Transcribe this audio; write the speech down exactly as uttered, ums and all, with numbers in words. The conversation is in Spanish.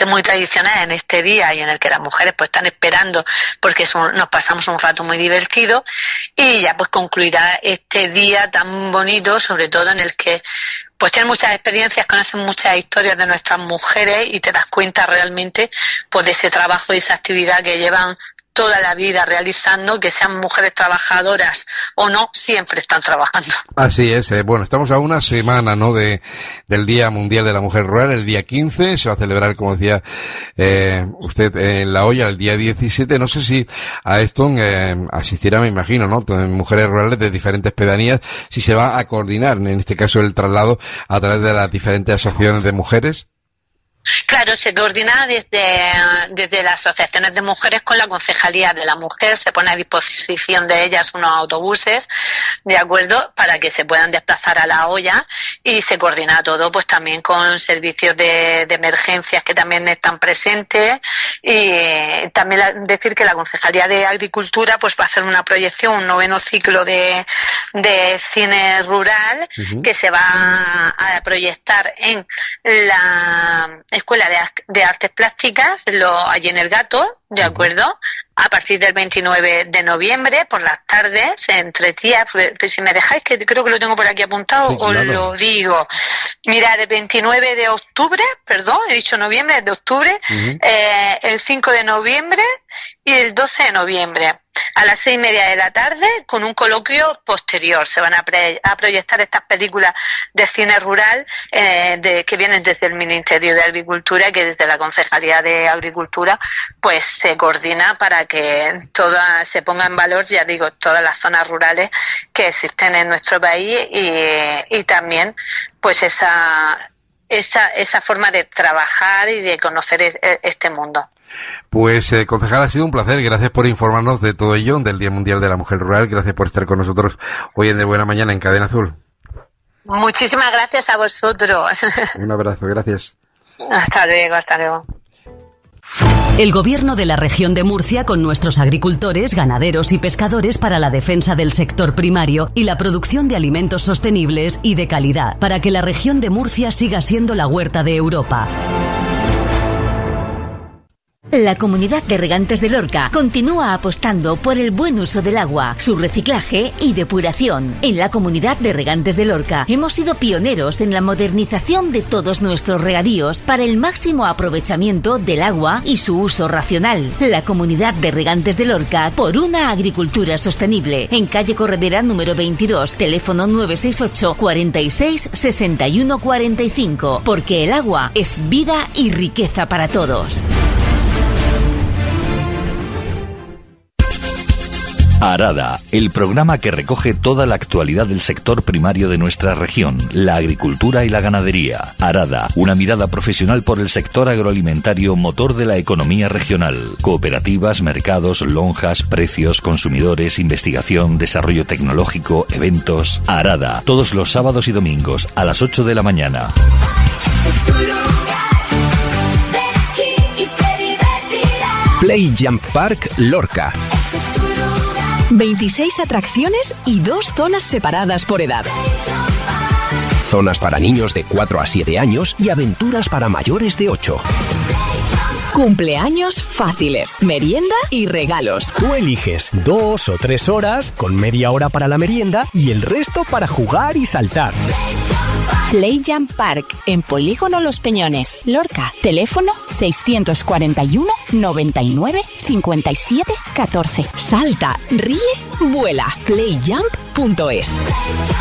es muy tradicional en este día y en el que las mujeres pues están esperando porque es un, nos pasamos un rato muy divertido, y ya pues concluirá este día tan bonito, sobre todo en el que pues tienen muchas experiencias, conocen muchas historias de nuestras mujeres y te das cuenta realmente pues de ese trabajo y esa actividad que llevan toda la vida realizando, que sean mujeres trabajadoras o no, siempre están trabajando. Así es. Eh, bueno, estamos a una semana, ¿no?, de del Día Mundial de la Mujer Rural. El día quince se va a celebrar, como decía eh, usted, en La Hoya el día diecisiete. No sé si a esto eh, asistirá, me imagino, ¿no?, mujeres rurales de diferentes pedanías, si se va a coordinar, en este caso, el traslado a través de las diferentes asociaciones de mujeres. Claro, se coordina desde, desde las asociaciones de mujeres con la Concejalía de la Mujer, se pone a disposición de ellas unos autobuses, ¿de acuerdo?, para que se puedan desplazar a La Hoya, y se coordina todo pues también con servicios de, de emergencias que también están presentes, y también la, decir que la Concejalía de Agricultura pues va a hacer una proyección, un noveno ciclo de, de cine rural, uh-huh, que se va a, a proyectar en la Escuela de, de Artes Plásticas, lo, allí en El Gato, ¿de acuerdo? A partir del veintinueve de noviembre, por las tardes, entre días, pues, pues si me dejáis, que creo que lo tengo por aquí apuntado, sí, claro, os lo digo. Mirad, el veintinueve de octubre, perdón, he dicho noviembre, de octubre, uh-huh, eh, el cinco de noviembre y el doce de noviembre. A las seis y media de la tarde, con un coloquio posterior. Se van a, pre- a proyectar estas películas de cine rural eh, de, que vienen desde el Ministerio de Agricultura, y que desde la Concejalía de Agricultura pues se coordina para que toda, se ponga en valor, ya digo, todas las zonas rurales que existen en nuestro país, y, y también pues esa, esa, esa forma de trabajar y de conocer es, este mundo. Pues, eh, concejal, ha sido un placer. Gracias por informarnos de todo ello, del Día Mundial de la Mujer Rural. Gracias por estar con nosotros hoy en De Buena Mañana en Cadena Azul. Muchísimas gracias a vosotros. Un abrazo, gracias. Hasta luego, hasta luego. El Gobierno de la Región de Murcia, con nuestros agricultores, ganaderos y pescadores, para la defensa del sector primario y la producción de alimentos sostenibles y de calidad, para que la Región de Murcia siga siendo la huerta de Europa. La Comunidad de Regantes de Lorca continúa apostando por el buen uso del agua, su reciclaje y depuración. En la Comunidad de Regantes de Lorca hemos sido pioneros en la modernización de todos nuestros regadíos para el máximo aprovechamiento del agua y su uso racional. La Comunidad de Regantes de Lorca, por una agricultura sostenible. En calle Corredera número veintidós, teléfono nueve seis ocho, cuarenta y seis, sesenta y uno cuarenta y cinco. Porque el agua es vida y riqueza para todos. Arada, el programa que recoge toda la actualidad del sector primario de nuestra región, la agricultura y la ganadería. Arada, una mirada profesional por el sector agroalimentario, motor de la economía regional. Cooperativas, mercados, lonjas, precios, consumidores, investigación, desarrollo tecnológico, eventos. Arada, todos los sábados y domingos a las ocho de la mañana. Play Jump Park Lorca. veintiséis atracciones y dos zonas separadas por edad. Zonas para niños de cuatro a siete años y aventuras para mayores de ocho. Cumpleaños fáciles, merienda y regalos. Tú eliges dos o tres horas, con media hora para la merienda y el resto para jugar y saltar. Play Jump Park, en Polígono Los Peñones, Lorca. Teléfono seiscientos cuarenta y uno, noventa y nueve, cincuenta y siete, catorce. Salta, ríe, vuela. play jump punto es.